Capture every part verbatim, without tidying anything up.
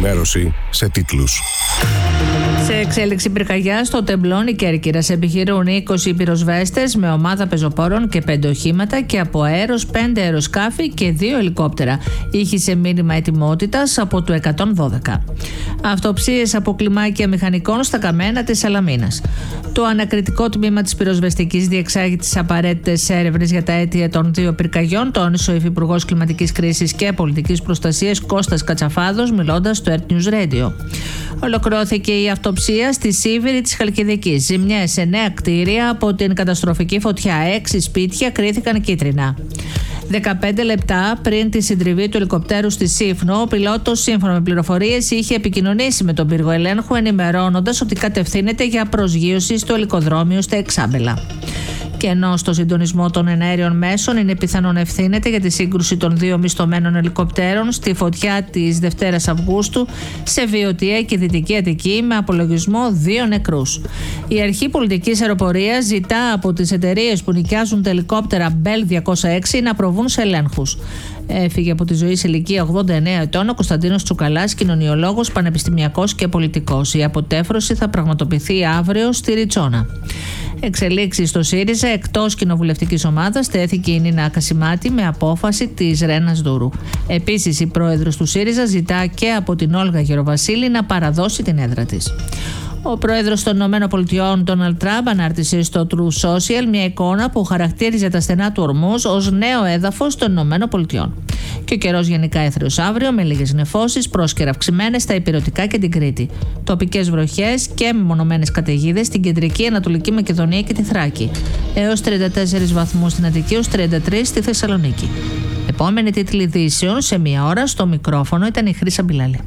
ενημέρωση σε τίτλους. Σε εξέλιξη πυρκαγιά στο Τεμπλόνι Κέρκυρας επιχειρούν είκοσι πυροσβέστες με ομάδα πεζοπόρων και πέντε οχήματα και από αέρος πέντε αεροσκάφη και δύο ελικόπτερα. Ήχησε μήνυμα ετοιμότητας από το εκατόν δώδεκα. Αυτοψίες από κλιμάκια μηχανικών στα καμένα της Σαλαμίνας. Το ανακριτικό τμήμα της πυροσβεστικής διεξάγει τις απαραίτητες έρευνες για τα αίτια των δύο πυρκαγιών, τόνισε ο Υφυπουργός Κλιματικής Κρίσης και Πολιτικής Προστασίας Κώστας Κατσαφάδος, μιλώντας στο Earth News Radio. Ολοκληρώθηκε η αυτοψία στη Σίβηρη της Χαλκιδικής. Ζημιές σε νέα κτίρια από την καταστροφική φωτιά. Έξι σπίτια κρίθηκαν κίτρινα. δεκαπέντε λεπτά πριν τη συντριβή του ελικοπτέρου στη Σύφνο, ο πιλότος, σύμφωνα με πληροφορίες, είχε επικοινωνήσει με τον πύργο ελέγχου, ενημερώνοντας ότι κατευθύνεται για προσγείωση στο ελικοδρόμιο στα Εξάμπελα. Και ενώ στο συντονισμό των εναέριων μέσων είναι πιθανόν ευθύνεται για τη σύγκρουση των δύο μισθωμένων ελικοπτέρων στη φωτιά της Δευτέρας Αυγούστου σε Βιωτία και Δυτική Αττική, με απολογισμό δύο νεκρούς. Η Αρχή Πολιτικής Αεροπορίας ζητά από τις εταιρείες που νοικιάζουν τα ελικόπτερα Bell διακόσια έξι να προβούν σε ελέγχους. Έφυγε από τη ζωή σε ηλικία ογδόντα εννέα ετών ο Κωνσταντίνος Τσουκαλάς, κοινωνιολόγος, πανεπιστημιακός και πολιτικός. Η αποτέφρωση θα πραγματοποιηθεί αύριο στη Ριτσόνα. Εξελίξεις στο ΣΥΡΙΖΑ, εκτός κοινοβουλευτικής ομάδας τέθηκε η Νίνα Κασιμάτη με απόφαση της Ρένας Δούρου. Επίσης, η πρόεδρος του ΣΥΡΙΖΑ ζητά και από την Όλγα Γεροβασίλη να παραδώσει την έδρα της. Ο πρόεδρος των ΗΠΑ, Ντόναλντ Τραμπ, ανάρτησε στο True Social μια εικόνα που χαρακτήριζε τα στενά του Ορμούζ ως νέο έδαφος των ΗΠΑ. Και ο καιρός γενικά έθριος αύριο, με λίγες νεφώσεις, πρόσκαιρα αυξημένες στα ηπειρωτικά και την Κρήτη. Τοπικές βροχές και μεμονωμένες καταιγίδες στην κεντρική Ανατολική Μακεδονία και τη Θράκη. Έως τριάντα τέσσερις βαθμούς στην Αττική, έως τριάντα τρεις στη Θεσσαλονίκη. Επόμενη τίτλη ειδήσεων σε μία ώρα. Στο μικρόφωνο ήταν η Χρύσα Μπιλάλη.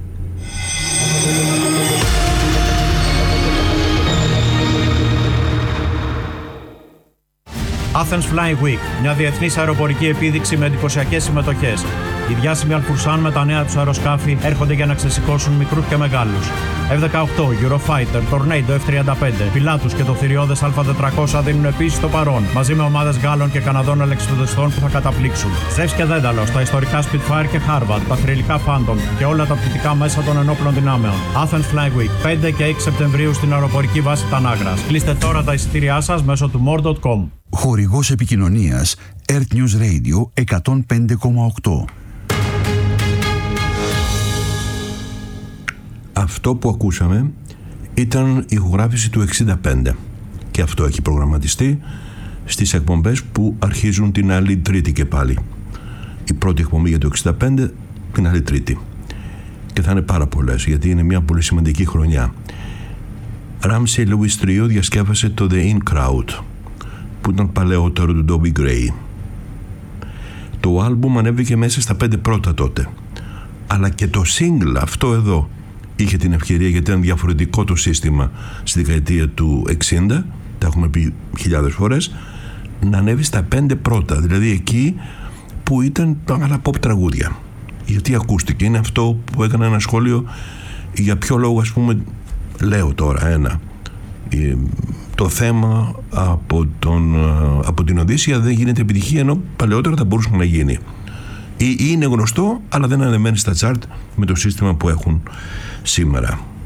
Athens Flying Week, μια διεθνής αεροπορική επίδειξη με εντυπωσιακές συμμετοχές. Οι διάσημοι Αλφουρσάν με τα νέα τους αεροσκάφη έρχονται για να ξεσηκώσουν μικρούς και μεγάλους. εφ δεκαοκτώ, Eurofighter, Tornado εφ τριάντα πέντε, Pilatus και το θηριώδες Α τετρακόσια δίνουν επίσης το παρόν, μαζί με ομάδες Γάλλων και Καναδών αλεξιπτοδιστών που θα καταπλήξουν. Ζεύς και Δένταλος, τα ιστορικά Spitfire και Harvard, τα θρυλικά Phantom και όλα τα πτυτικά μέσα των ενόπλων δυνάμεων. Athens Flying Week, πέντε και έξι Σεπτεμβρίου στην αεροπορική βάση Τανάγρας. Κλείστε τώρα τα εισιτήριά σας μέσω του more τελεία com. Χορηγός επικοινωνίας Earth News Radio εκατόν πέντε κόμμα οκτώ. Αυτό που ακούσαμε ήταν η ηχογράφηση του εξήντα πέντε και αυτό έχει προγραμματιστεί στις εκπομπές που αρχίζουν την άλλη Τρίτη και πάλι. Η πρώτη εκπομπή για το εξήντα πέντε την άλλη Τρίτη και θα είναι πάρα πολλές γιατί είναι μια πολύ σημαντική χρονιά. Ramsey Lewis Trio διασκεύασε το The In Crowd που ήταν παλαιότερο του Dobby Gray. Το άλμπουμ ανέβηκε μέσα στα πέντε πρώτα τότε, αλλά και το single αυτό εδώ είχε την ευκαιρία, γιατί ήταν διαφορετικό το σύστημα στη δεκαετία του εξήντα, τα έχουμε πει χιλιάδες φορές, να ανέβει στα πέντε πρώτα, δηλαδή εκεί που ήταν τα άλλα pop τραγούδια. Γιατί ακούστηκε, είναι αυτό που έκανα ένα σχόλιο για ποιο λόγο, ας πούμε, λέω τώρα ένα, το θέμα από, τον, από την Οδύσσεια δεν γίνεται επιτυχία, ενώ παλαιότερα θα μπορούσε να γίνει. Ή είναι γνωστό, αλλά δεν ανεβαίνει στα chart με το σύστημα που έχουν σήμερα.